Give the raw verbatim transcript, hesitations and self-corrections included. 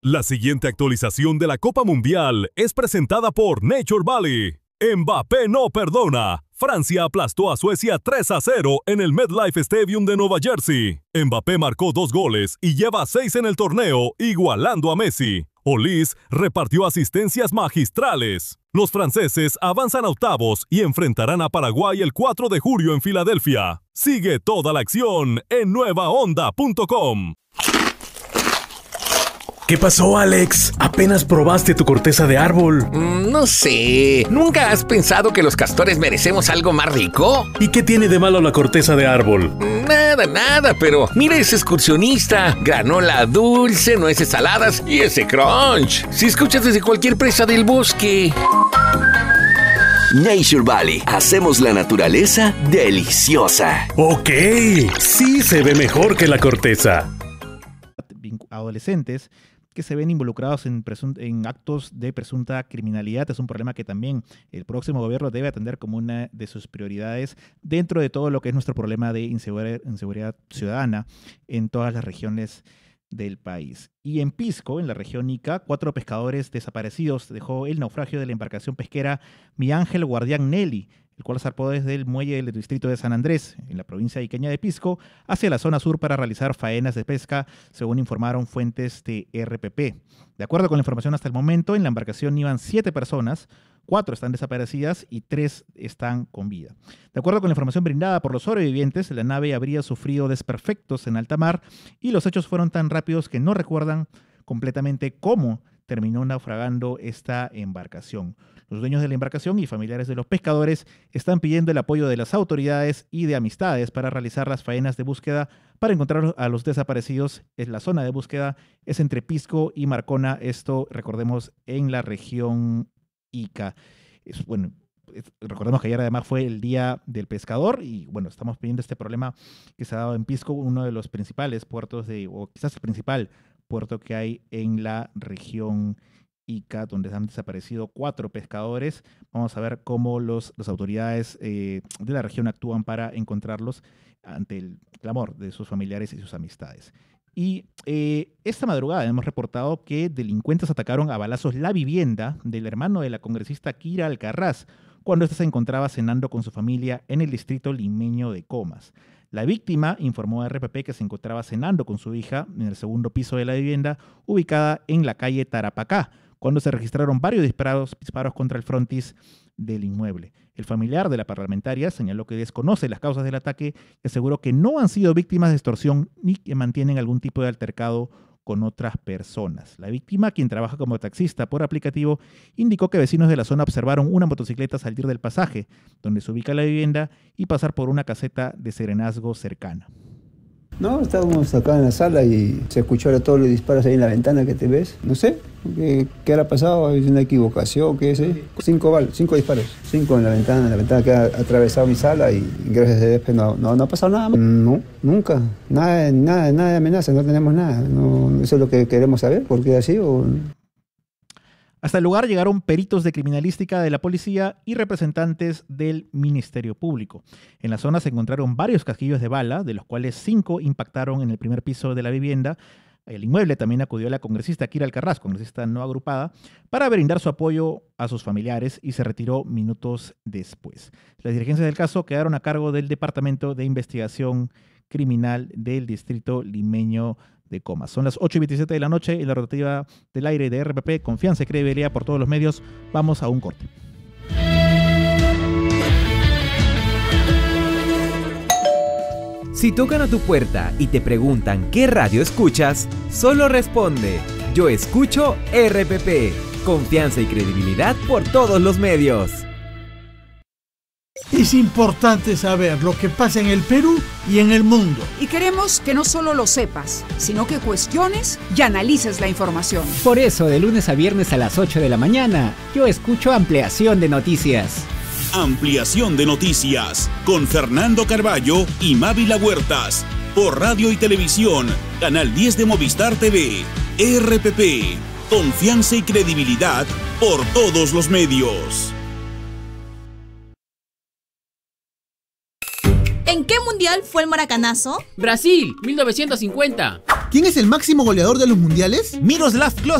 La siguiente actualización de la Copa Mundial es presentada por Nature Valley. Mbappé no perdona. Francia aplastó a Suecia tres a cero en el MetLife Stadium de Nueva Jersey. Mbappé marcó dos goles y lleva seis en el torneo, igualando a Messi. Olise repartió asistencias magistrales. Los franceses avanzan a octavos y enfrentarán a Paraguay el cuatro de julio en Filadelfia. Sigue toda la acción en nueva onda punto com. ¿Qué pasó, Alex? ¿Apenas probaste tu corteza de árbol? Mm, no sé. ¿Nunca has pensado que los castores merecemos algo más rico? ¿Y qué tiene de malo la corteza de árbol? Nada, nada, pero mira ese excursionista. Granola dulce, nueces saladas y ese crunch. Si escuchas desde cualquier presa del bosque. Nature Valley. Hacemos la naturaleza deliciosa. Ok, sí se ve mejor que la corteza. Adolescentes que se ven involucrados en, en actos de presunta criminalidad. Es un problema que también el próximo gobierno debe atender como una de sus prioridades dentro de todo lo que es nuestro problema de inseguridad, inseguridad ciudadana en todas las regiones del país. Y en Pisco, en la región Ica, cuatro pescadores desaparecidos dejó el naufragio de la embarcación pesquera Mi Ángel Guardián Nelly, el cual zarpó desde el muelle del distrito de San Andrés, en la provincia iqueña de Pisco, hacia la zona sur para realizar faenas de pesca, según informaron fuentes de R P P. De acuerdo con la información hasta el momento, en la embarcación iban siete personas, cuatro están desaparecidas y tres están con vida. De acuerdo con la información brindada por los sobrevivientes, la nave habría sufrido desperfectos en alta mar y los hechos fueron tan rápidos que no recuerdan completamente cómo terminó naufragando esta embarcación. Los dueños de la embarcación y familiares de los pescadores están pidiendo el apoyo de las autoridades y de amistades para realizar las faenas de búsqueda para encontrar a los desaparecidos. Es la zona de búsqueda es entre Pisco y Marcona, esto recordemos en la región Ica. Es, bueno, es, recordemos que ayer además fue el Día del Pescador y bueno, estamos pidiendo este problema que se ha dado en Pisco, uno de los principales puertos de, o quizás el principal puerto que hay en la región Ica, donde han desaparecido cuatro pescadores. Vamos a ver cómo los, las autoridades eh, de la región actúan para encontrarlos ante el clamor de sus familiares y sus amistades. Y eh, esta madrugada hemos reportado que delincuentes atacaron a balazos la vivienda del hermano de la congresista Kira Alcaraz, cuando ésta se encontraba cenando con su familia en el distrito limeño de Comas. La víctima informó a R P P que se encontraba cenando con su hija en el segundo piso de la vivienda, ubicada en la calle Tarapacá, cuando se registraron varios disparos, disparos contra el frontis del inmueble. El familiar de la parlamentaria señaló que desconoce las causas del ataque y aseguró que no han sido víctimas de extorsión ni que mantienen algún tipo de altercado con otras personas. La víctima, quien trabaja como taxista por aplicativo, indicó que vecinos de la zona observaron una motocicleta salir del pasaje, donde se ubica la vivienda, y pasar por una caseta de serenazgo cercana. No, estábamos acá en la sala y se escucharon todos los disparos ahí en la ventana que te ves. No sé, ¿qué, qué habrá pasado? ¿Es una equivocación? ¿Qué es? Eh? Cinco balas, cinco disparos. Cinco en la ventana, la ventana que ha atravesado mi sala y gracias a Dios no, no, no ha pasado nada. No, nunca. Nada, nada, nada de amenaza, no tenemos nada. No, eso es lo que queremos saber, ¿por qué así? O... Hasta el lugar llegaron peritos de criminalística de la policía y representantes del Ministerio Público. En la zona se encontraron varios casquillos de bala, de los cuales cinco impactaron en el primer piso de la vivienda. El inmueble también acudió a la congresista Kira Alcaraz, congresista no agrupada, para brindar su apoyo a sus familiares y se retiró minutos después. Las dirigencias del caso quedaron a cargo del Departamento de Investigación Criminal del Distrito Limeño de Comas. Son las ocho y veintisiete de la noche en la rotativa del aire de R P P, confianza y credibilidad por todos los medios. Vamos a un corte. Si tocan a tu puerta y te preguntan qué radio escuchas, solo responde: yo escucho R P P. Confianza y credibilidad por todos los medios. Es importante saber lo que pasa en el Perú y en el mundo. Y queremos que no solo lo sepas, sino que cuestiones y analices la información. Por eso, de lunes a viernes a las ocho de la mañana, yo escucho Ampliación de Noticias. Ampliación de Noticias, con Fernando Carballo y Mávila Huertas, por radio y televisión, Canal diez de Movistar T V, R P P, confianza y credibilidad por todos los medios. ¿En qué mundial mundial fue el maracanazo? Brasil, mil novecientos cincuenta. ¿Quién es el máximo goleador de los mundiales? Miroslav Klose.